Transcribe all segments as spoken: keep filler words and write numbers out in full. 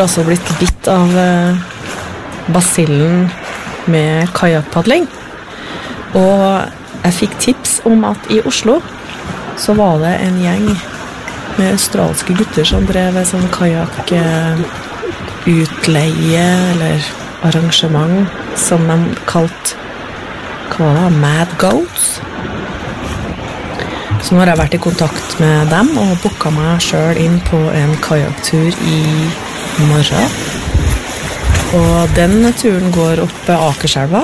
altså blitt bitt av eh, basillen med kajakkpadling. Og jeg fikk tips om at i Oslo så var det en gjeng med australske gutter som drev en sånn kajakk eh, utleie eller arrangement som de kalt hva var det? Mad Goats. Så nå har jeg vært i kontakt med dem og booket meg selv inn på en kajakktur i morgen. Og den turen går opp Akerselva.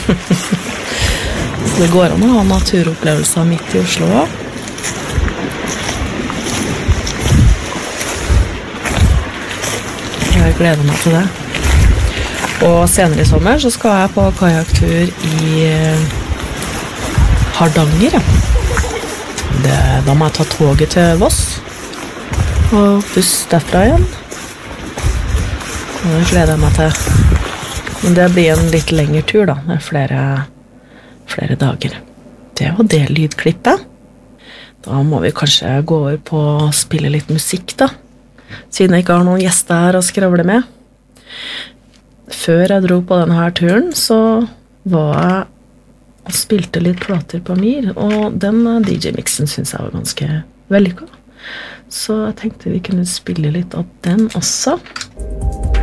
Så det går an å ha naturopplevelser midt i Oslo også. Jeg gleder meg til det. Og senere i sommer så skal jeg på kajakktur i Hardanger. Det, da må jeg ta toget til Voss og buss derfra igjen. Og det gleder jeg meg til. Men det blir en litt lengre tur da. Det er flere, flere dager. Det var det lydklippet. Da må vi kanskje gå over på å spille litt musikk da. Siden jeg ikke har noen gjester her å skravle med. Før jeg dro på denne her turen, så var jeg og spilte litt plater på Mir, og den D J-mixen synes jeg var ganske vellykket. Så jeg tenkte vi kunne spille litt av den også.